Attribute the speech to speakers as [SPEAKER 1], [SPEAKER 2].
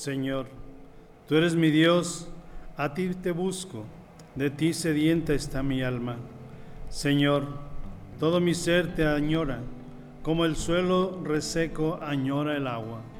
[SPEAKER 1] Señor, tú eres mi Dios, a ti te busco, de ti sedienta está mi alma. Señor, todo mi ser te añora, como el suelo reseco añora el agua.